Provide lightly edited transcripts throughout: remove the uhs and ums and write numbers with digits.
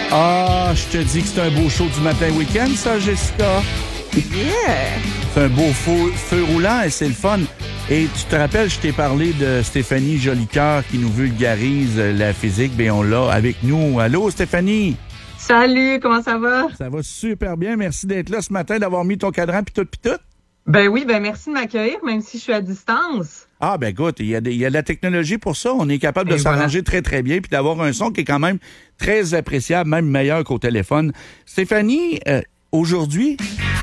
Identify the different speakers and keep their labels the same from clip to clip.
Speaker 1: Ah, je te dis que c'est un beau show du matin week-end, ça, Jessica.
Speaker 2: Yeah!
Speaker 1: C'est un beau feu roulant et c'est le fun. Et tu te rappelles, je t'ai parlé de Stéphanie Jolicoeur qui nous vulgarise la physique. Bien, on l'a avec nous. Allô, Stéphanie?
Speaker 2: Salut, comment ça va?
Speaker 1: Ça va super bien. Merci d'être là ce matin, d'avoir mis ton cadran pis tout.
Speaker 2: Ben oui, merci de m'accueillir, même si je suis à distance.
Speaker 1: Ah, ben écoute, il y a de la technologie pour ça. On est capable de s'arranger très, très bien puis d'avoir un son qui est quand même très appréciable, même meilleur qu'au téléphone. Stéphanie, aujourd'hui,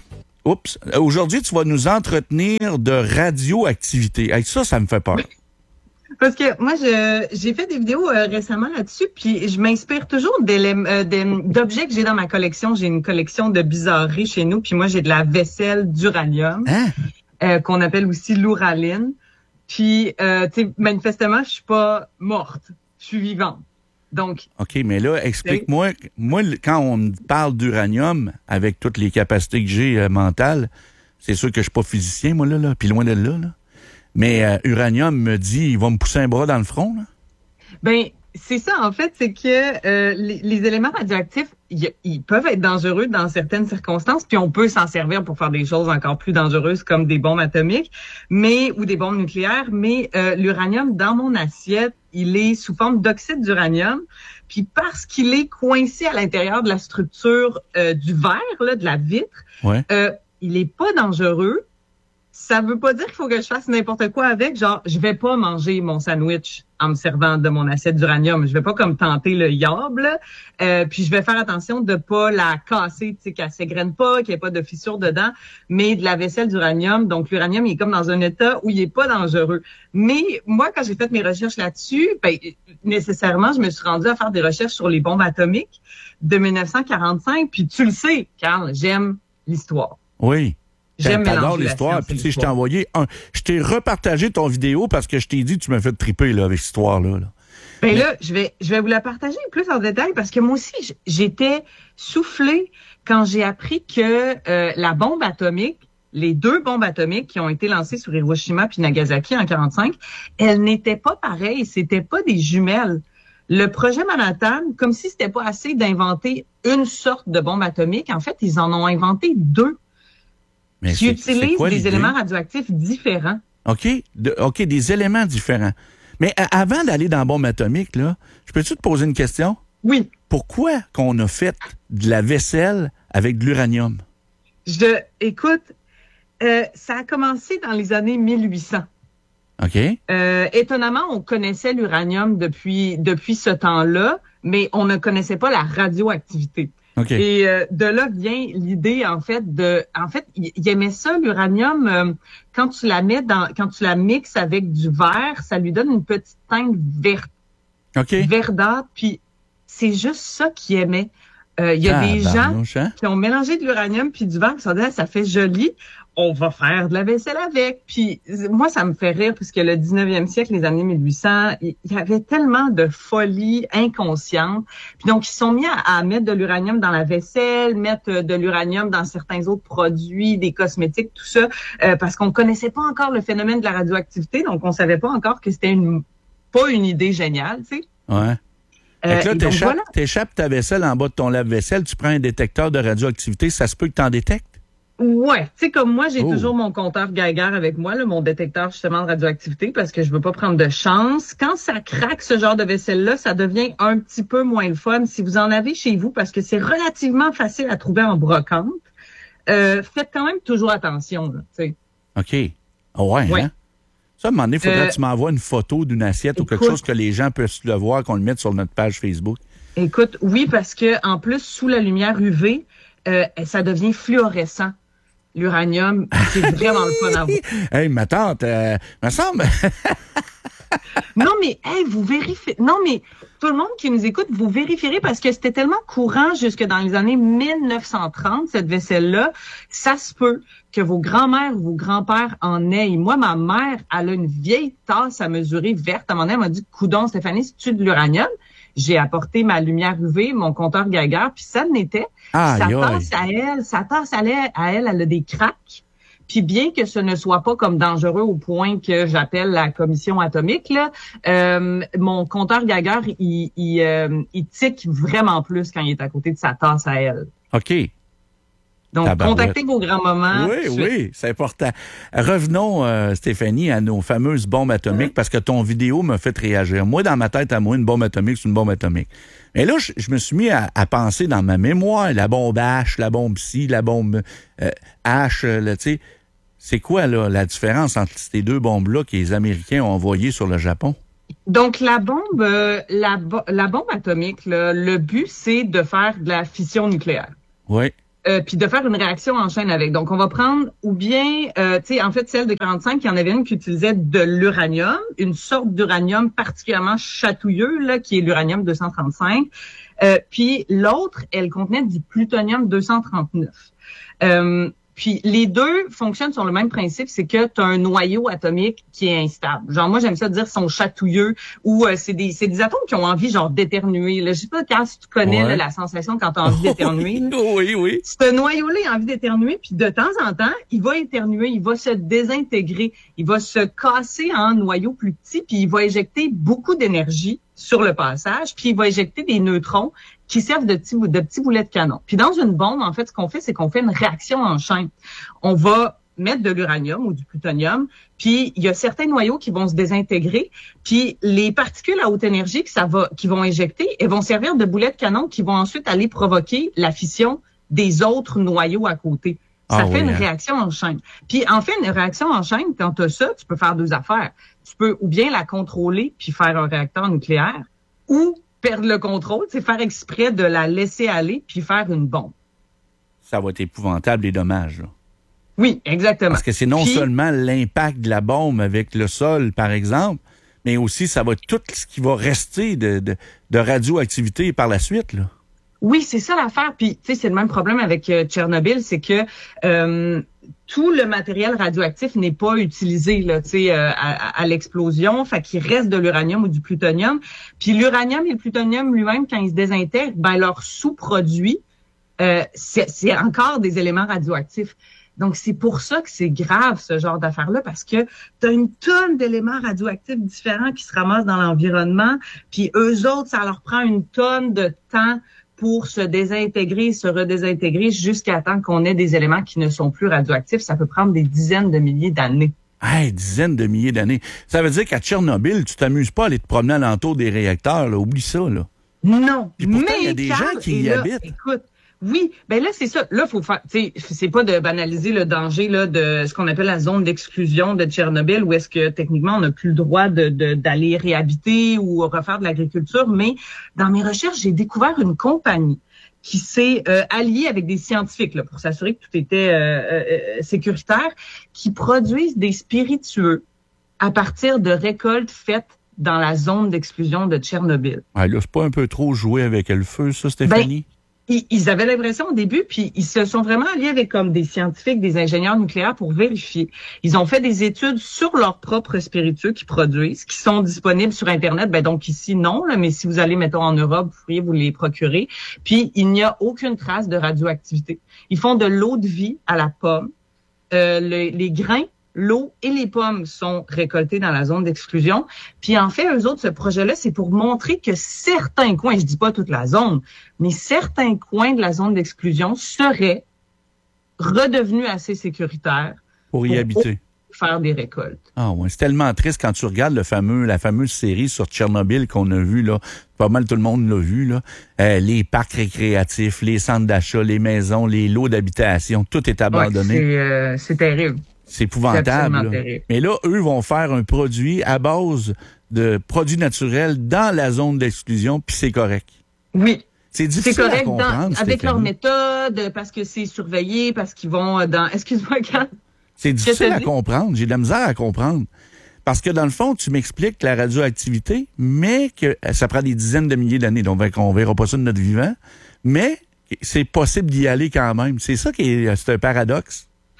Speaker 1: tu vas nous entretenir de radioactivité. Hey, ça me fait peur.
Speaker 2: Parce que moi, j'ai fait des vidéos récemment là-dessus, puis je m'inspire toujours d'objets que j'ai dans ma collection. J'ai une collection de bizarreries chez nous, puis moi, j'ai de la vaisselle d'uranium, qu'on appelle aussi l'ouraline. Puis, manifestement, je suis pas morte, je suis vivante. Donc.
Speaker 1: OK, mais là, explique-moi, moi, quand on me parle d'uranium, avec toutes les capacités que j'ai mentales, c'est sûr que je suis pas physicien, moi, là, puis loin de là. Mais uranium me dit, il va me pousser un bras dans le front, là.
Speaker 2: Ben, c'est ça, en fait, c'est que les éléments radioactifs, ils peuvent être dangereux dans certaines circonstances, puis on peut s'en servir pour faire des choses encore plus dangereuses comme des bombes atomiques, ou des bombes nucléaires, mais l'uranium, dans mon assiette, il est sous forme d'oxyde d'uranium, puis parce qu'il est coincé à l'intérieur de la structure du verre, là, de la vitre, il est pas dangereux. Ça veut pas dire qu'il faut que je fasse n'importe quoi avec. Genre, je vais pas manger mon sandwich en me servant de mon assiette d'uranium. Je vais pas comme tenter le yob, là. Puis je vais faire attention de pas la casser, tu sais, qu'elle s'égrène pas, qu'il n'y ait pas de fissure dedans. Mais de la vaisselle d'uranium, donc l'uranium, il est comme dans un état où il est pas dangereux. Mais moi, quand j'ai fait mes recherches là-dessus, nécessairement, je me suis rendue à faire des recherches sur les bombes atomiques de 1945. Puis tu le sais, Carl, j'aime l'histoire.
Speaker 1: Oui.
Speaker 2: J'adore
Speaker 1: l'histoire. Puis tu sais, je t'ai repartagé ton vidéo parce que je t'ai dit, tu m'as fait triper là, avec cette histoire-là.
Speaker 2: Là, je vais vous la partager plus en détail parce que moi aussi, j'étais soufflée quand j'ai appris que la bombe atomique, les 2 bombes atomiques qui ont été lancées sur Hiroshima puis Nagasaki en 1945, elles n'étaient pas pareilles, c'était pas des jumelles. Le projet Manhattan, comme si c'était pas assez d'inventer une sorte de bombe atomique, en fait, ils en ont inventé 2.
Speaker 1: Mais
Speaker 2: qui utilisent des éléments radioactifs différents.
Speaker 1: OK, des éléments différents. Mais avant d'aller dans la bombe atomique, là, je peux-tu te poser une question?
Speaker 2: Oui.
Speaker 1: Pourquoi qu'on a fait de la vaisselle avec de l'uranium?
Speaker 2: Écoute, ça a commencé dans les années 1800.
Speaker 1: OK.
Speaker 2: Étonnamment, on connaissait l'uranium depuis ce temps-là, mais on ne connaissait pas la radioactivité.
Speaker 1: Okay.
Speaker 2: Et de là vient l'idée il aimait ça l'uranium quand tu la mixes avec du verre, ça lui donne une petite teinte verte. Verdâtre, puis c'est juste ça qu'il aimait. Il y a des gens qui ont mélangé de l'uranium puis du verre qui se sont dit ça fait joli, on va faire de la vaisselle avec. Puis moi ça me fait rire parce que le 19e siècle, les années 1800, il y avait tellement de folie inconsciente. Puis donc ils se sont mis à mettre de l'uranium dans la vaisselle, mettre de l'uranium dans certains autres produits, des cosmétiques, tout ça, parce qu'on connaissait pas encore le phénomène de la radioactivité, donc on savait pas encore que c'était pas une idée géniale, tu sais.
Speaker 1: Ouais. Fait que là, t'échappes ta vaisselle en bas de ton lave-vaisselle, tu prends un détecteur de radioactivité, ça se peut que t'en détectes?
Speaker 2: Ouais, tu sais, comme moi, j'ai toujours mon compteur Geiger avec moi, là, mon détecteur justement de radioactivité, parce que je veux pas prendre de chance. Quand ça craque ce genre de vaisselle-là, ça devient un petit peu moins le fun. Si vous en avez chez vous, parce que c'est relativement facile à trouver en brocante, faites quand même toujours attention, là, tu sais.
Speaker 1: OK. Ouais. Hein? Ça, à un moment donné, il faudrait que tu m'envoies une photo d'une assiette ou quelque chose que les gens puissent le voir, qu'on le mette sur notre page Facebook.
Speaker 2: Écoute, oui, parce que en plus, sous la lumière UV, ça devient fluorescent. L'uranium, c'est vraiment le fun à voir.
Speaker 1: Hey, ma tante, me semble...
Speaker 2: Non, mais vous vérifiez. Non, mais tout le monde qui nous écoute, vous vérifierez parce que c'était tellement courant jusque dans les années 1930, cette vaisselle-là. Ça se peut que vos grands-mères ou vos grands-pères en aient. Moi, ma mère, elle a une vieille tasse à mesurer verte. À un moment donné, elle m'a dit, coudonc, Stéphanie, c'est-tu de l'uranium? J'ai apporté ma lumière UV, mon compteur Geiger, puis ça n'était. Sa tasse à elle, elle a des craques. Puis bien que ce ne soit pas comme dangereux au point que j'appelle la commission atomique, là, mon compteur Geiger, il tique vraiment plus quand il est à côté de sa tasse à elle.
Speaker 1: OK.
Speaker 2: Donc, contactez vos grands-mamans.
Speaker 1: Oui, c'est important. Revenons, Stéphanie, à nos fameuses bombes atomiques, parce que ton vidéo m'a fait réagir. Moi, dans ma tête, à moi, une bombe atomique, c'est une bombe atomique. Mais là, je me suis mis à penser dans ma mémoire, la bombe H, la bombe Ci, la bombe H, tu sais, c'est quoi là, la différence entre ces deux bombes-là que les Américains ont envoyées sur le Japon?
Speaker 2: Donc, la bombe atomique, là, le but, c'est de faire de la fission nucléaire.
Speaker 1: Oui.
Speaker 2: Puis de faire une réaction en chaîne avec. Donc, on va prendre ou bien, tu sais, en fait, celle de 45, il y en avait une qui utilisait de l'uranium, une sorte d'uranium particulièrement chatouilleux, là, qui est l'uranium 235. Puis l'autre, elle contenait du plutonium 239. Puis les deux fonctionnent sur le même principe, c'est que tu as un noyau atomique qui est instable. Genre moi j'aime ça dire sont chatouilleux ou c'est des atomes qui ont envie genre d'éternuer. Là, je sais pas quand si tu connais là, la sensation quand tu as envie d'éternuer.
Speaker 1: Oui.
Speaker 2: Ce noyau-là a envie d'éternuer puis de temps en temps, il va éternuer, il va se désintégrer, il va se casser en noyaux plus petits puis il va éjecter beaucoup d'énergie sur le passage, puis il va éjecter des neutrons qui servent de petits boulets de canon. Puis dans une bombe, en fait, ce qu'on fait, c'est qu'on fait une réaction en chaîne. On va mettre de l'uranium ou du plutonium, puis il y a certains noyaux qui vont se désintégrer, puis les particules à haute énergie qui vont éjecter, elles vont servir de boulets de canon qui vont ensuite aller provoquer la fission des autres noyaux à côté. Ça fait une réaction en chaîne. Puis en fait, une réaction en chaîne, quand tu as ça, tu peux faire deux affaires. Tu peux ou bien la contrôler puis faire un réacteur nucléaire, ou perdre le contrôle, c'est faire exprès de la laisser aller puis faire une bombe.
Speaker 1: Ça va être épouvantable, les dommages, là.
Speaker 2: Oui, exactement.
Speaker 1: Parce que c'est non seulement l'impact de la bombe avec le sol, par exemple, mais aussi ça va être tout ce qui va rester de radioactivité par la suite, là.
Speaker 2: Oui, c'est ça l'affaire. Puis, tu sais, c'est le même problème avec Tchernobyl, c'est que tout le matériel radioactif n'est pas utilisé là, tu sais, à l'explosion, fait qu'il reste de l'uranium ou du plutonium. Puis l'uranium et le plutonium lui-même, quand ils se désintègrent, ben leur sous-produit, c'est encore des éléments radioactifs. Donc, c'est pour ça que c'est grave, ce genre d'affaires-là, parce que tu as une tonne d'éléments radioactifs différents qui se ramassent dans l'environnement, puis eux autres, ça leur prend une tonne de temps pour se désintégrer, se redésintégrer jusqu'à temps qu'on ait des éléments qui ne sont plus radioactifs. Ça peut prendre des dizaines de milliers d'années.
Speaker 1: Hey, dizaines de milliers d'années. Ça veut dire qu'à Tchernobyl, tu t'amuses pas à aller te promener alentour des réacteurs, là. Oublie ça, là.
Speaker 2: Non.
Speaker 1: Puis pourtant, il y a des gens qui y habitent.
Speaker 2: Écoute, oui, ben là c'est ça. Là faut faire, tu sais, c'est pas de banaliser le danger là de ce qu'on appelle la zone d'exclusion de Tchernobyl, où est-ce que techniquement on n'a plus le droit d'aller réhabiter ou refaire de l'agriculture. Mais dans mes recherches, j'ai découvert une compagnie qui s'est alliée avec des scientifiques là, pour s'assurer que tout était sécuritaire, qui produisent des spiritueux à partir de récoltes faites dans la zone d'exclusion de Tchernobyl.
Speaker 1: Ah, là, c'est pas un peu trop jouer avec le feu, ça, Stéphanie?
Speaker 2: Ils avaient l'impression au début, puis ils se sont vraiment alliés avec comme des scientifiques, des ingénieurs nucléaires pour vérifier. Ils ont fait des études sur leurs propres spiritueux qu'ils produisent, qui sont disponibles sur Internet. Ben donc ici, non, là, mais si vous allez, mettons, en Europe, vous pourriez vous les procurer. Puis il n'y a aucune trace de radioactivité. Ils font de l'eau de vie à la pomme. Les grains, l'eau et les pommes sont récoltés dans la zone d'exclusion. Puis en fait, eux autres, ce projet-là, c'est pour montrer que certains coins, je dis pas toute la zone, mais certains coins de la zone d'exclusion seraient redevenus assez sécuritaires
Speaker 1: pour y habiter,
Speaker 2: faire des récoltes.
Speaker 1: Ah ouais, c'est tellement triste quand tu regardes la fameuse série sur Tchernobyl qu'on a vue, là. Pas mal tout le monde l'a vu, là. Les parcs récréatifs, les centres d'achat, les maisons, les lots d'habitation, tout est abandonné.
Speaker 2: Ouais, c'est terrible.
Speaker 1: C'est épouvantable. Mais là, eux vont faire un produit à base de produits naturels dans la zone d'exclusion, puis c'est correct.
Speaker 2: Oui.
Speaker 1: C'est difficile à comprendre,
Speaker 2: avec leur méthode, parce que c'est surveillé, parce qu'ils vont dans... Excuse-moi, quand...
Speaker 1: C'est difficile à comprendre. J'ai de la misère à comprendre. Parce que dans le fond, tu m'expliques la radioactivité, mais que ça prend des dizaines de milliers d'années. Donc, on verra pas ça de notre vivant. Mais c'est possible d'y aller quand même. C'est ça qui est un paradoxe.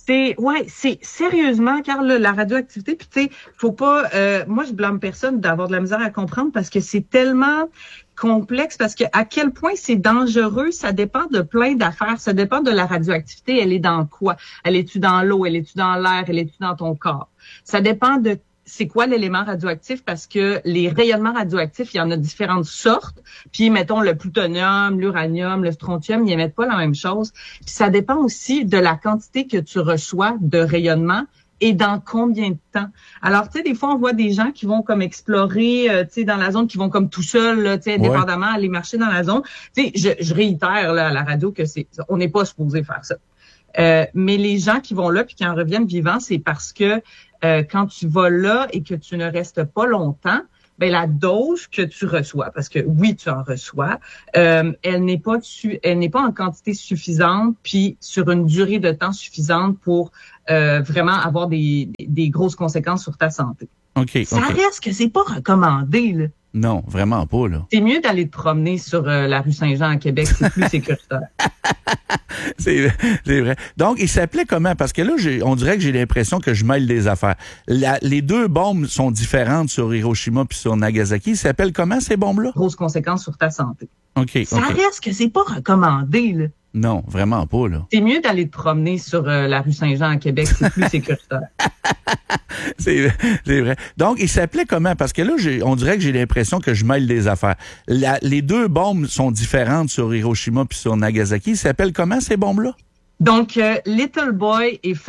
Speaker 2: C'est sérieusement, Carl, la radioactivité, puis tu sais, faut pas, moi je blâme personne d'avoir de la misère à comprendre parce que c'est tellement complexe, parce que à quel point c'est dangereux, ça dépend de plein d'affaires, ça dépend de la radioactivité, elle est dans quoi? Elle est-tu dans l'eau, elle est-tu dans l'air, elle est-tu dans ton corps? Ça dépend de c'est quoi l'élément radioactif, parce que les rayonnements radioactifs, il y en a différentes sortes. Puis, mettons, le plutonium, l'uranium, le strontium, ils émettent pas la même chose. Puis, ça dépend aussi de la quantité que tu reçois de rayonnement et dans combien de temps. Alors, tu sais, des fois, on voit des gens qui vont comme explorer, tu sais, dans la zone, qui vont comme tout seuls, tu sais, indépendamment, aller marcher dans la zone. Tu sais, je réitère là, à la radio que on n'est pas supposé faire ça. Mais les gens qui vont là puis qui en reviennent vivants, c'est parce que quand tu vas là et que tu ne restes pas longtemps, ben la dose que tu reçois, parce que oui, tu en reçois, elle n'est pas en quantité suffisante puis sur une durée de temps suffisante pour vraiment avoir des grosses conséquences sur ta santé. Ça reste que c'est pas recommandé, là.
Speaker 1: Non, vraiment pas, là.
Speaker 2: C'est mieux d'aller te promener sur la rue Saint-Jean à Québec, c'est plus sécuritaire.
Speaker 1: C'est vrai. Donc, il s'appelait comment? Parce que là, on dirait que j'ai l'impression que je mêle des affaires. Les deux bombes sont différentes sur Hiroshima puis sur Nagasaki. Ils s'appellent comment, ces bombes-là?
Speaker 2: Grosses conséquences sur ta santé. Ça reste que c'est pas recommandé, là.
Speaker 1: Non, vraiment pas, là.
Speaker 2: C'est mieux d'aller te promener sur la rue Saint-Jean à Québec, c'est plus sécuritaire.
Speaker 1: C'est vrai. Donc, il s'appelait comment? Parce que là, on dirait que j'ai l'impression que je mêle des affaires. Les deux bombes sont différentes sur Hiroshima puis sur Nagasaki. Ils s'appellent comment, ces bombes-là?
Speaker 2: Donc, Little Boy et